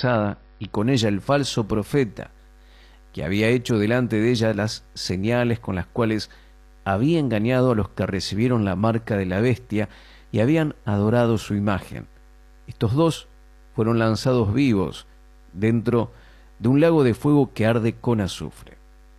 y con ella el falso profeta, que había hecho delante de ella las señales con las cuales había engañado a los que recibieron la marca de la bestia y habían adorado su imagen. Estos dos fueron lanzados vivos dentro de un lago de fuego que arde con azufre.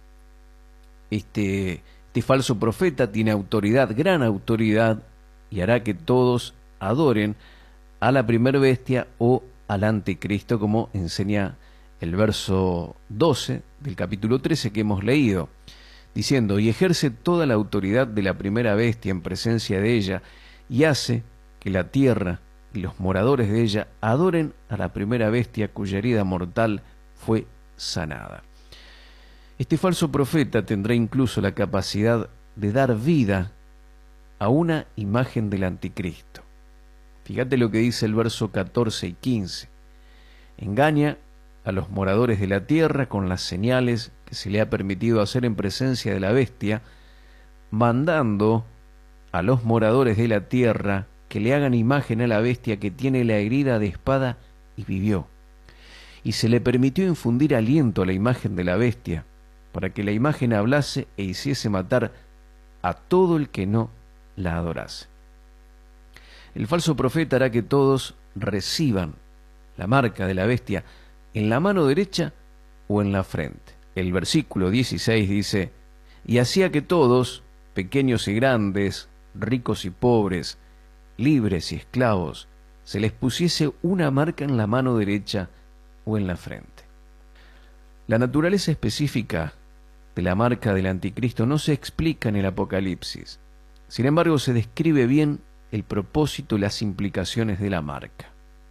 Este falso profeta tiene autoridad, gran autoridad, y hará que todos adoren a la primer bestia o al anticristo, como enseña el verso 12 del capítulo 13 que hemos leído, diciendo: y ejerce toda la autoridad de la primera bestia en presencia de ella, y hace que la tierra y los moradores de ella adoren a la primera bestia cuya herida mortal fue sanada. Este falso profeta tendrá incluso la capacidad de dar vida a una imagen del anticristo. Fíjate lo que dice el verso 14 y 15. Engaña a los moradores de la tierra con las señales que se le ha permitido hacer en presencia de la bestia, mandando a los moradores de la tierra que le hagan imagen a la bestia que tiene la herida de espada y vivió. Y se le permitió infundir aliento a la imagen de la bestia, para que la imagen hablase e hiciese matar a todo el que no la adorase. El falso profeta hará que todos reciban la marca de la bestia en la mano derecha o en la frente. El versículo 16 dice: y hacía que todos, pequeños y grandes, ricos y pobres, libres y esclavos, se les pusiese una marca en la mano derecha o en la frente. La naturaleza específica de la marca del anticristo no se explica en el Apocalipsis. Sin embargo, se describe bien el propósito y las implicaciones de la marca.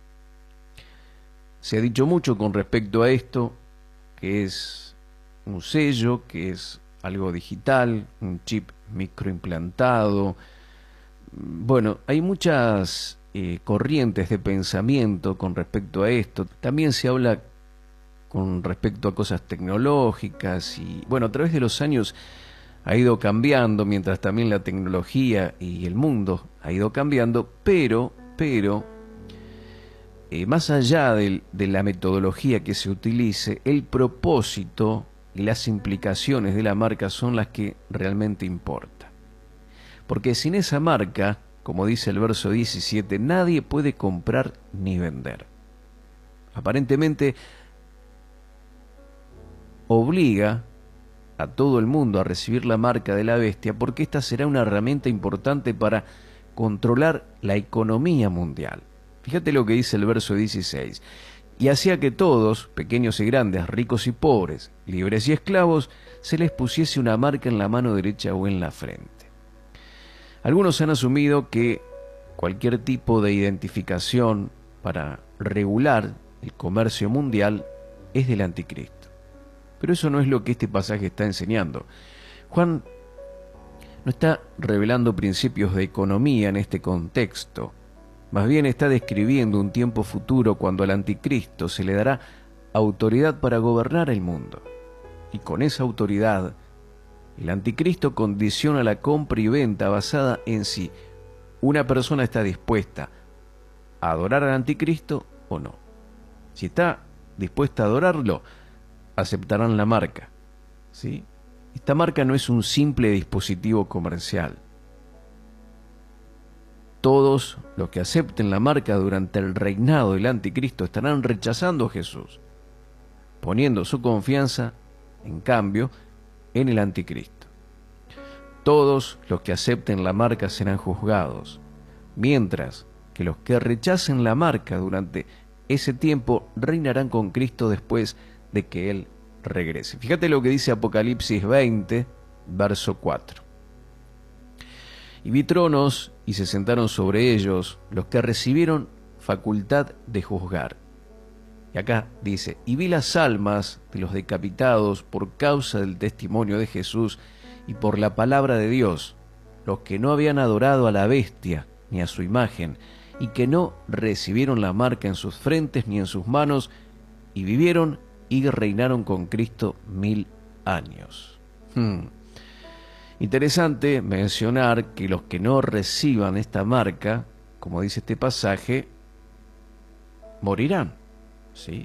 Se ha dicho mucho con respecto a esto, que es un sello, que es algo digital, un chip microimplantado. Bueno, hay muchas corrientes de pensamiento con respecto a esto. También se habla con respecto a cosas tecnológicas y, bueno, a través de los años ha ido cambiando, mientras también la tecnología y el mundo ha ido cambiando, pero más allá de la metodología que se utilice, el propósito y las implicaciones de la marca son las que realmente importan. Porque sin esa marca, como dice el verso 17, nadie puede comprar ni vender. Aparentemente obliga a todo el mundo a recibir la marca de la bestia, porque esta será una herramienta importante para controlar la economía mundial. Fíjate lo que dice el verso 16. Y hacía que todos, pequeños y grandes, ricos y pobres, libres y esclavos, se les pusiese una marca en la mano derecha o en la frente. Algunos han asumido que cualquier tipo de identificación para regular el comercio mundial es del anticristo. Pero eso no es lo que este pasaje está enseñando. Juan no está revelando principios de economía en este contexto. Más bien está describiendo un tiempo futuro cuando al anticristo se le dará autoridad para gobernar el mundo. Y con esa autoridad, el anticristo condiciona la compra y venta basada en si una persona está dispuesta a adorar al anticristo o no. Si está dispuesta a adorarlo, aceptarán la marca, ¿sí? Esta marca no es un simple dispositivo comercial. Todos los que acepten la marca durante el reinado del anticristo estarán rechazando a Jesús, poniendo su confianza, en cambio, en el anticristo. Todos los que acepten la marca serán juzgados, mientras que los que rechacen la marca durante ese tiempo reinarán con Cristo después de que Él regrese. Fíjate lo que dice Apocalipsis 20, verso 4. Y vi tronos y se sentaron sobre ellos los que recibieron facultad de juzgar. Y acá dice: y vi las almas de los decapitados por causa del testimonio de Jesús y por la palabra de Dios, los que no habían adorado a la bestia ni a su imagen, y que no recibieron la marca en sus frentes ni en sus manos, y vivieron y reinaron con Cristo 1000 años. Interesante mencionar que los que no reciban esta marca, como dice este pasaje, morirán, ¿sí?